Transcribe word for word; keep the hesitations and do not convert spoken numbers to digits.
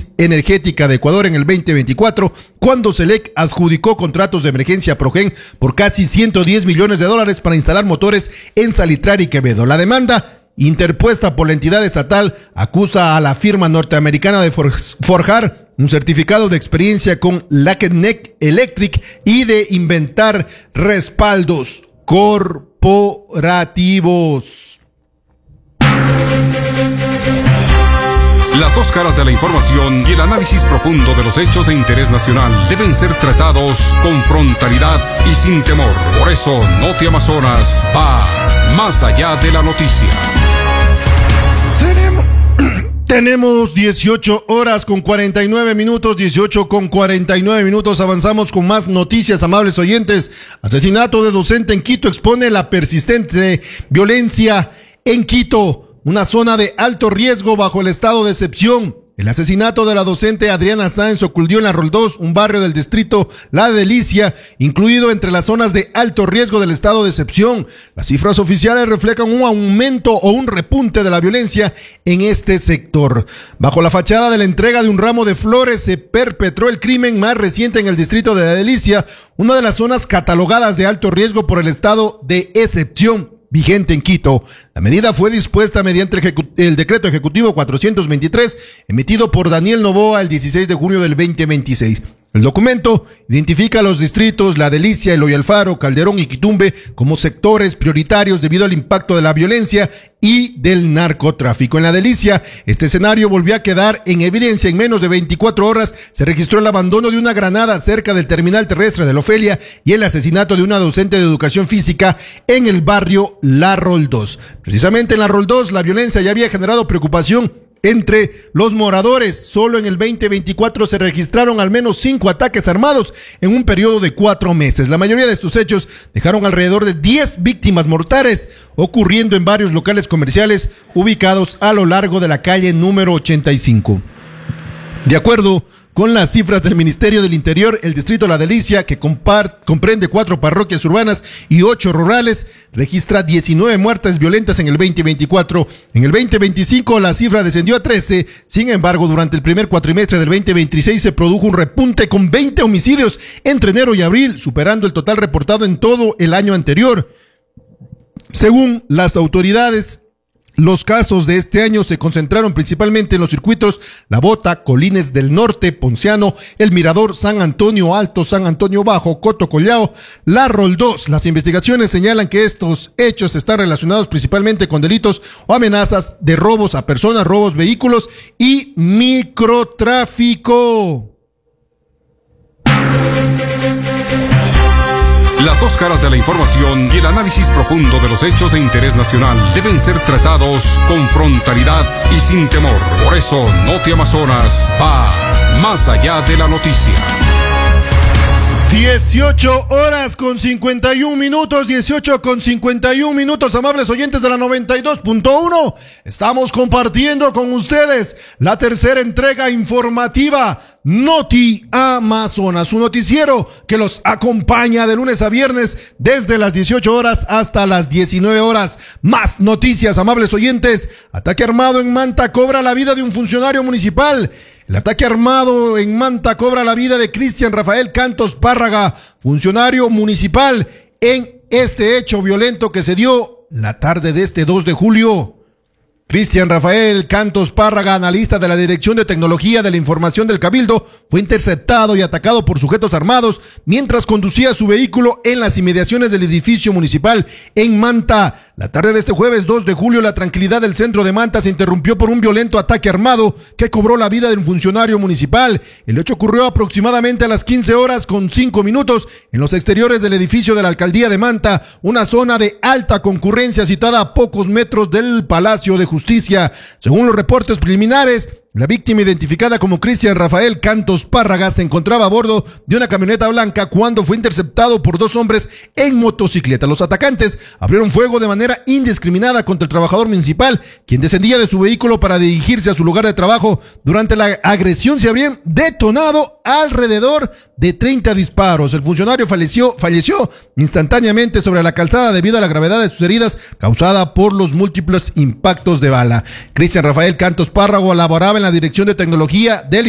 crisis energética de Ecuador en el veinte veinticuatro, cuando Selec adjudicó contratos de emergencia a Progen por casi ciento diez millones de dólares para instalar motores en Salitrar y Quevedo. La demanda, interpuesta por la entidad estatal, acusa a la firma norteamericana de forjar un certificado de experiencia con Lakenec Electric y de inventar respaldos corporativos. Las dos caras de la información y el análisis profundo de los hechos de interés nacional deben ser tratados con frontalidad y sin temor. Por eso, Noti Amazonas va más allá de la noticia. Tenemos, tenemos dieciocho horas con cuarenta y nueve minutos, dieciocho con cuarenta y nueve minutos. Avanzamos con más noticias, amables oyentes. Asesinato de docente en Quito expone la persistente violencia en Quito, una zona de alto riesgo bajo el estado de excepción. El asesinato de la docente Adriana Sáenz ocurrió en la Roldós, un barrio del distrito La Delicia, incluido entre las zonas de alto riesgo del estado de excepción. Las cifras oficiales reflejan un aumento o un repunte de la violencia en este sector. Bajo la fachada de la entrega de un ramo de flores se perpetró el crimen más reciente en el distrito de La Delicia, una de las zonas catalogadas de alto riesgo por el estado de excepción vigente en Quito. La medida fue dispuesta mediante el, el decreto ejecutivo cuatrocientos veintitrés, emitido por Daniel Noboa el dieciséis de junio del veinte veintiséis. El documento identifica a los distritos La Delicia, Eloy Alfaro, Calderón y Quitumbe como sectores prioritarios debido al impacto de la violencia y del narcotráfico. En La Delicia, este escenario volvió a quedar en evidencia. En menos de veinticuatro horas se registró el abandono de una granada cerca del terminal terrestre de la Ofelia y el asesinato de una docente de educación física en el barrio La Roldós. Precisamente en La Roldós, la violencia ya había generado preocupación entre los moradores. Solo en el veinte veinticuatro se registraron al menos cinco ataques armados en un periodo de cuatro meses. La mayoría de estos hechos dejaron alrededor de diez víctimas mortales, ocurriendo en varios locales comerciales ubicados a lo largo de la calle número ochenta y cinco. De acuerdo con las cifras del Ministerio del Interior, el distrito La Delicia, que comprende cuatro parroquias urbanas y ocho rurales, registra diecinueve muertes violentas en el veinte veinticuatro. En el veinte veinticinco la cifra descendió a trece. Sin embargo, durante el primer cuatrimestre del veinte veintiséis se produjo un repunte con veinte homicidios entre enero y abril, superando el total reportado en todo el año anterior. Según las autoridades, los casos de este año se concentraron principalmente en los circuitos La Bota, Colines del Norte, Ponciano, El Mirador, San Antonio Alto, San Antonio Bajo, Coto Collao, La Roldós. Las investigaciones señalan que estos hechos están relacionados principalmente con delitos o amenazas de robos a personas, robos vehículos y microtráfico. Las dos caras de la información y el análisis profundo de los hechos de interés nacional deben ser tratados con frontalidad y sin temor. Por eso, Noti Amazonas va más allá de la noticia. dieciocho horas con cincuenta y un minutos, dieciocho con cincuenta y un minutos, amables oyentes de la noventa y dos punto uno. Estamos compartiendo con ustedes la tercera entrega informativa Noti Amazonas, un noticiero que los acompaña de lunes a viernes desde las dieciocho horas hasta las diecinueve horas. Más noticias, amables oyentes. Ataque armado en Manta cobra la vida de un funcionario municipal. El ataque armado en Manta cobra la vida de Cristian Rafael Cantos Párraga, funcionario municipal, en este hecho violento que se dio la tarde de este dos de julio. Cristian Rafael Cantos Párraga, analista de la Dirección de Tecnología de la Información del Cabildo, fue interceptado y atacado por sujetos armados mientras conducía su vehículo en las inmediaciones del edificio municipal en Manta. La tarde de este jueves dos de julio, la tranquilidad del centro de Manta se interrumpió por un violento ataque armado que cobró la vida de un funcionario municipal. El hecho ocurrió aproximadamente a las quince horas con cinco minutos en los exteriores del edificio de la Alcaldía de Manta, una zona de alta concurrencia situada a pocos metros del Palacio de Justicia. Justicia. Según los reportes preliminares, la víctima, identificada como Cristian Rafael Cantos Párraga, se encontraba a bordo de una camioneta blanca cuando fue interceptado por dos hombres en motocicleta. Los atacantes abrieron fuego de manera indiscriminada contra el trabajador municipal, quien descendía de su vehículo para dirigirse a su lugar de trabajo. Durante la agresión se habrían detonado alrededor de treinta disparos. El funcionario falleció, falleció instantáneamente sobre la calzada debido a la gravedad de sus heridas causada por los múltiples impactos de bala. Cristian Rafael Cantos Párraga laboraba en la Dirección de Tecnología del